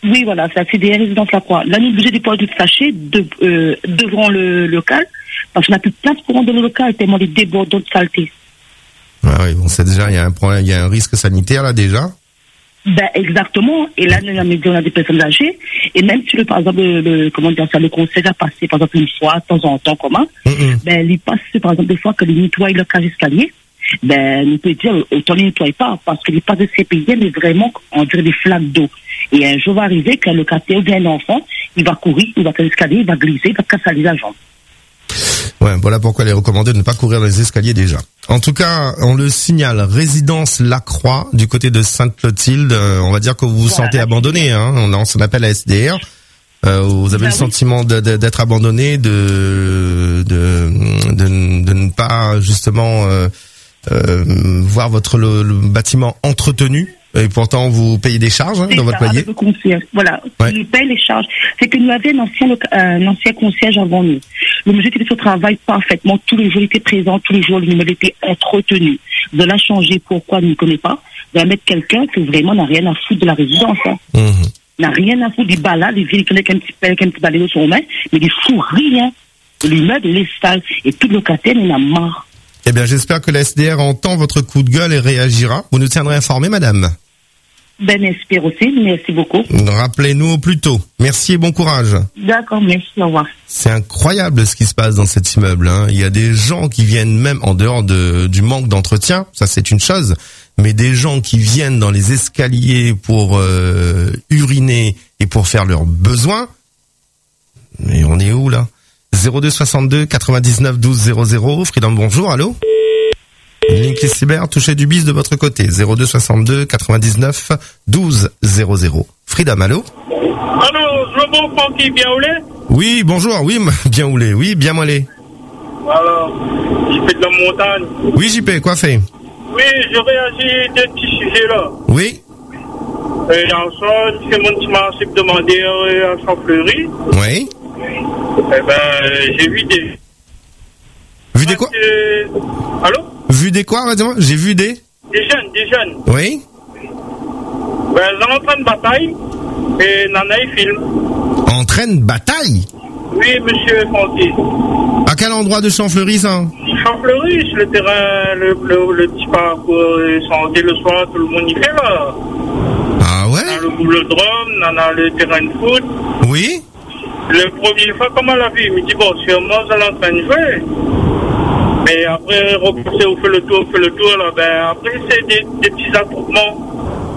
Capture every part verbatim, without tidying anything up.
Oui, voilà, c'est la C D R Résidence Lacroix. Là, nous sommes obligés de déposer tout sachet de, euh, devant le local, parce qu'on n'a plus de place pour rendre le local, tellement les débordements de saleté. Ah oui, bon, c'est déjà, il y a un problème, il y a un risque sanitaire là déjà. Ben, exactement. Et là, nous, on a des personnes âgées. Et même si, le, par exemple, le, le, comment dire ça, le conseil a passé, par exemple, une fois, de temps en temps, comment, mm-hmm. ben, il passe, par exemple, des fois que les nettoient le cage escalier, ben, nous peut dire, autant les nettoie pas, parce qu'il passe de ces pays, mais vraiment, on dirait des flaques d'eau. Et un jour va arriver que le locataire ou bien un enfant, il va courir, il va faire l'escalier, il va glisser, il va casser la jambe. Ouais, voilà pourquoi il est recommandé de ne pas courir dans les escaliers déjà. En tout cas, on le signale, résidence Lacroix, du côté de Sainte-Clotilde. Euh, on va dire que vous vous voilà, sentez abandonné, hein. On lance son appel à S D R. Euh, vous avez bah, le oui. sentiment de, de, d'être abandonné, de, de, de, de ne pas justement euh, euh, voir votre le, le bâtiment entretenu. Et pourtant, vous payez des charges hein, dans votre loyer. Le concierge, voilà, ouais. Il paye les charges. C'est que nous avions un ancien, euh, un ancien concierge avant nous. Le monsieur qui fait son travail parfaitement. Tous les jours, il était présent. Tous les jours, l'immeuble était entretenu. De là changer, pourquoi, nous ne connaissons pas. De la mettre quelqu'un qui vraiment n'a rien à foutre de la résidence. Hein. Mm-hmm. N'a rien à foutre des balades, il vient avec un petit avec un petit balai sur main, mais il fout rien. L'immeuble, il est sale. Et tout locataire, il en a marre. Eh bien, j'espère que la S D R entend votre coup de gueule et réagira. Vous nous tiendrez informés, madame. Ben, j'espère aussi. Merci beaucoup. Rappelez-nous au plus tôt. Merci et bon courage. D'accord, merci. Au revoir. C'est incroyable ce qui se passe dans cet immeuble, hein. Il y a des gens qui viennent même en dehors de, du manque d'entretien. Ça, c'est une chose. Mais des gens qui viennent dans les escaliers pour euh, uriner et pour faire leurs besoins. Mais on est où, là? zéro deux soixante-deux quatre-vingt-dix-neuf douze zéro zéro. Freedom, bonjour, allô? Link et Cyber, touchez du bis de votre côté. zéro deux soixante-deux quatre-vingt-dix-neuf douze zéro zéro. Freedom, allô? Allô, je bon Francky, bien oulé? Oui, bonjour, oui, bien oulé, oui, bien moellé. Voilà, J P de la montagne. Oui, J P, quoi fait? Oui, je réagis à des petits sujets là. Oui. Et dans ça, c'est mon petit marché de demander à Saint-Fleury. Oui. Eh ben, j'ai vu des... Vu des quoi? Euh... Allô? Vu des quoi, dis-moi? J'ai vu des... Des jeunes, des jeunes. Oui. Ben, ils sont en train de bataille et Nana, il filme. En train de bataille? Oui, monsieur Francky. À quel endroit de Champfleury, ça? Champfleury, sur le terrain, le, le, le petit parcours, santé le soir, tout le monde y fait là. Ah ouais? Dans le boulodrome, dans le terrain de foot. Oui. La première fois, comment la vie? Il me dit, bon, sûrement, vous allez en train de jouer. Mais après, repousser, on fait le tour, on fait le tour, là, ben, après, c'est des, des petits attroupements.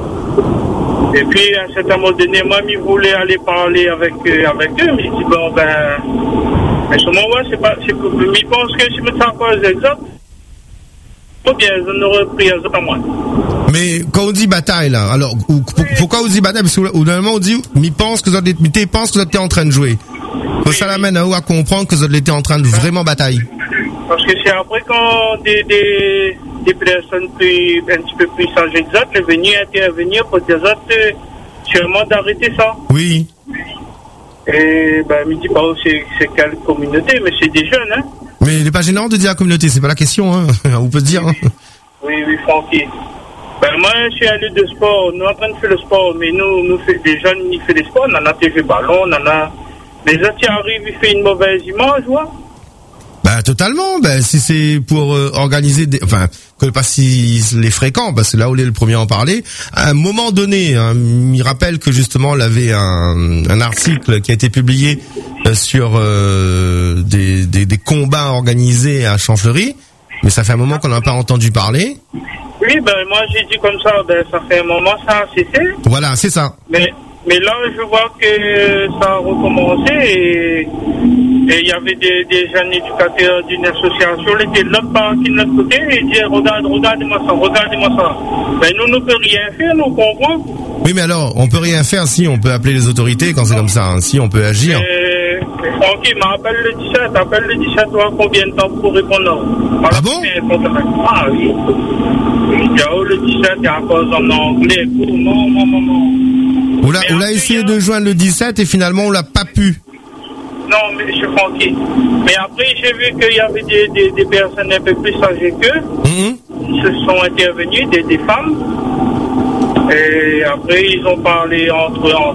Et puis, à un certain moment donné, moi, il voulait aller parler avec, euh, avec eux, mais je dis, bon, ben, mais ce moment-là, c'est pas, c'est que, mais je pense que si je me sens pas exact, ou bien, je n'aurais pris un à moi. Mais quand on dit bataille, là, alors, ou, oui. Pourquoi on dit bataille? Parce que, au normalement, on dit, mais pense que vous êtes, mais pense que vous êtes en train de jouer. Oui. Ça l'amène à, à comprendre que vous êtes en train de vraiment bataille. Parce que c'est après quand des, des, des personnes plus, un petit peu plus sages exactes, sont venues intervenir pour dire ça, sûrement d'arrêter ça. Oui. Et, ben, il me dit pas, c'est, c'est quelle communauté, mais c'est des jeunes, hein. Mais il n'est pas gênant de dire la communauté, c'est pas la question, hein. On peut dire, hein. Oui, oui, Francky. Ben, moi, je suis allé de sport, nous, en train de faire le sport, mais nous, nous, fait, des jeunes, ils font des sports, on en a T V ballon, on en a, les autres, ils arrivent, ils font une mauvaise image, vois. Bah totalement. Bah si c'est pour euh, organiser, des, enfin, que pas si les fréquents, parce que là où il est le premier à en parler. À un moment donné, hein, il rappelle que justement, il avait un, un article qui a été publié euh, sur euh, des, des, des combats organisés à Champfleury, mais ça fait un moment qu'on n'a pas entendu parler. Oui, ben moi j'ai dit comme ça, ben ça fait un moment ça a cessé. Voilà, c'est ça. Mais mais là je vois que ça a recommencé et et il y avait des, des jeunes éducateurs d'une association, ils étaient de l'autre partie, de l'autre côté, et ils disaient, regarde, regardez-moi ça, regardez-moi ça. Ben, nous, nous ne pouvons rien faire, nous, comprends? Oui, mais alors, on peut rien faire si on peut appeler les autorités quand c'est comme ça, hein, si on peut agir. Euh, ok, mais appelle le dix-sept, appelle le dix-sept, toi, combien de temps pour répondre? Alors, ah bon? Ah oui. Il y a le dix-sept, il y a encore en anglais, non, non, non, non. On l'a, on l'a essayé de joindre le dix-sept et finalement, on l'a pas pu. Non, mais je suis tranquille. Mais après, j'ai vu qu'il y avait des, des, des personnes un peu plus âgées qu'eux. Mm-hmm. Ils se sont intervenus, des, des femmes. Et après, ils ont parlé entre eux.